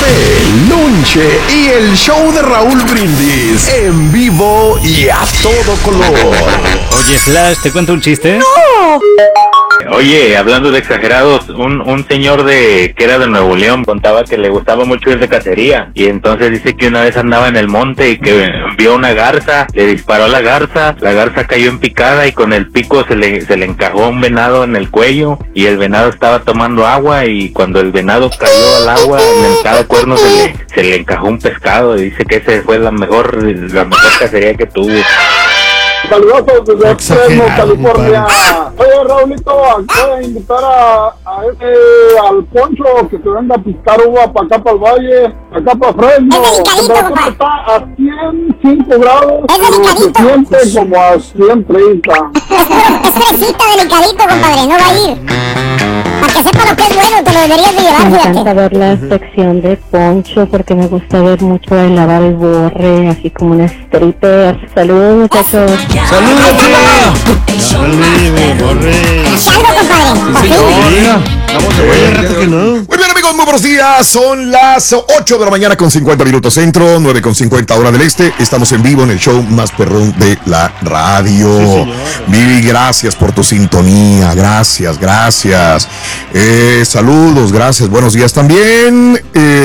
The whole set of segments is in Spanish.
Lonche y el show de Raúl Brindis en vivo y a todo color. Oye, Slash, ¿te cuento un chiste? ¡No! Oye, hablando de exagerados, un señor que era de Nuevo León contaba que le gustaba mucho ir de cacería, y entonces dice que una vez andaba en el monte y que vio una garza, le disparó a la garza cayó en picada y con el pico se le encajó un venado en el cuello, y el venado estaba tomando agua, y cuando el venado cayó al agua, en cada cuerno se le encajó un pescado, y dice que esa fue la mejor cacería que tuvo. Saludos desde Extremo, California. Oye, Raulito, acabo de invitar al Poncho que se venga a piscar uva para acá para el valle, acá para Fresno. La temperatura está a 105 grados, pero se siente como a 130. Es fresita, delicadito, compadre, no va a ir. Para que sepa lo que es bueno, te lo deberías de llevar, Me fíjate. encanta ver la sección de Poncho porque me gusta ver mucho el lavar el borre, así como un stripper. Saludos, muchachos. ¡Saludos, Muy bien, amigos, muy buenos días. Son las 8 de la mañana con 50 minutos centro, 9 con 50 hora del este. Estamos en vivo en el show más perrón de la radio. Vivi, gracias por tu sintonía. Gracias. Saludos, gracias. Buenos días también.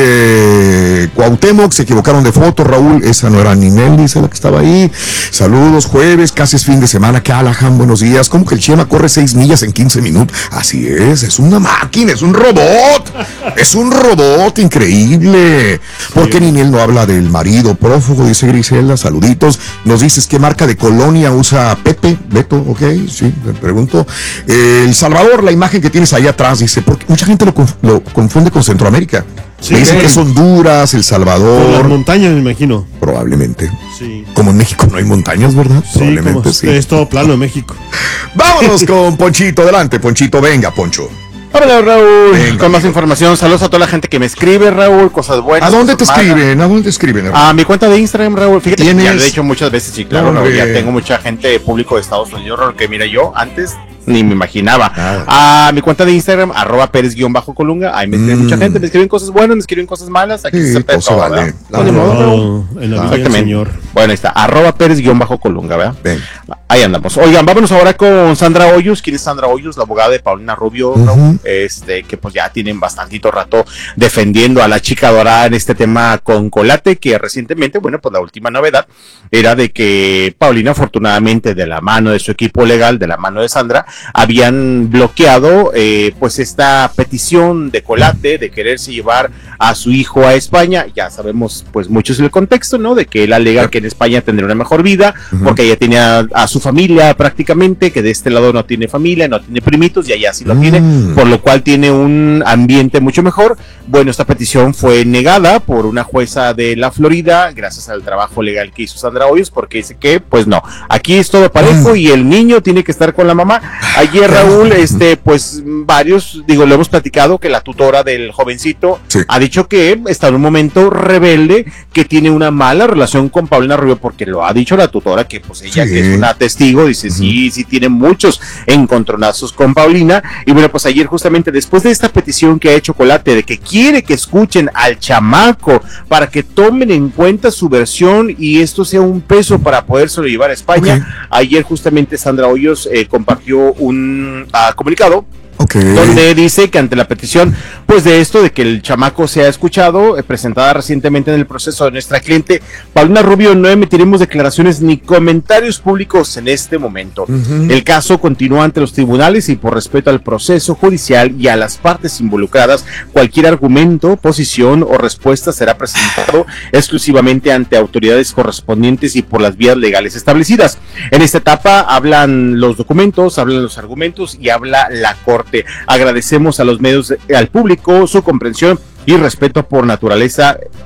Cuauhtémoc, se equivocaron de foto, Raúl. Esa no era Ninel, dice la que estaba ahí. Saludos, jueves, casi es fin de semana. Callahan, buenos días. ¿Cómo que el Chema corre 6 millas en 15 minutos? Así es una máquina, es un robot. Es un robot increíble. ¿Por qué Ninel no habla del marido prófugo? Dice Griselda, saluditos. Nos dices qué marca de colonia usa Pepe, Beto, ok, sí, le pregunto. El Salvador, la imagen que tienes ahí atrás, dice, porque mucha gente lo confunde con Centroamérica. Sí, dicen que es Honduras, El Salvador. Por las montañas, me imagino. Probablemente. Sí. Como en México no hay montañas, ¿verdad? Sí, Probablemente sí. Es todo plano en México. Vámonos con Ponchito. Adelante, Ponchito. Venga, Poncho. Hola, Raúl. Venga, con más amigo. información, saludos a toda la gente que me escribe, Raúl, cosas buenas. ¿A dónde te cosas malas. escriben? ¿A dónde te escriben? A mi cuenta de Instagram, Raúl. Fíjate que ¿Tienes? ya lo he dicho muchas veces, sí, claro, No, Raúl, ya hombre. tengo mucha gente público de Estados Unidos, Raúl, que mira, yo antes ni me imaginaba. Nada. A mi cuenta de Instagram, @Pérez_Colunga, ahí me escribe mucha gente, me escriben cosas buenas, me escriben cosas malas, aquí Sí, se todo se vale. ¿verdad? Claro. Pues, ni modo, Raúl. Todo en la vida del Exactamente. Señor. Bueno, ahí está, @Pérez_Colunga, ¿verdad? Ven. Ahí andamos. Oigan, vámonos ahora con Sandra Hoyos. ¿Quién es Sandra Hoyos? La abogada de Paulina Rubio, Raúl, que pues ya tienen bastantito rato defendiendo a la chica dorada en este tema con Colate, que recientemente, bueno, pues la última novedad era de que Paulina, afortunadamente, de la mano de su equipo legal, de la mano de Sandra, habían bloqueado pues esta petición de Colate de quererse llevar a su hijo a España. Ya sabemos pues muchos el contexto, ¿no? De que él alega que en España tendrá una mejor vida, porque ella tenía a su familia prácticamente, que de este lado no tiene familia, no tiene primitos, y allá sí lo tiene, por lo cual tiene un ambiente mucho mejor. Bueno, esta petición fue negada por una jueza de la Florida, gracias al trabajo legal que hizo Sandra Hoyos, porque dice que, pues no, aquí es todo parejo y el niño tiene que estar con la mamá. Ayer, Raúl, pues varios, lo hemos platicado, que la tutora del jovencito ha dicho que está en un momento rebelde, que tiene una mala relación con Paulina Rubio, porque lo ha dicho la tutora, que pues ella, que es una testigo, dice, sí tiene muchos encontronazos con Paulina. Y bueno, pues ayer, justamente después de esta petición que ha hecho Colate, de que quiere que escuchen al chamaco para que tomen en cuenta su versión y esto sea un peso para podérselo llevar a España, ayer justamente Sandra Hoyos compartió un comunicado donde dice que ante la petición pues de esto, de que el chamaco sea escuchado, presentada recientemente en el proceso de nuestra cliente Paulina Rubio, no emitiremos declaraciones ni comentarios públicos en este momento. El caso continúa ante los tribunales y por respeto al proceso judicial y a las partes involucradas, cualquier argumento, posición o respuesta será presentado exclusivamente ante autoridades correspondientes y por las vías legales establecidas. En esta etapa hablan los documentos, hablan los argumentos y habla la corte. Agradecemos a los medios, al público, su comprensión y respeto por naturaleza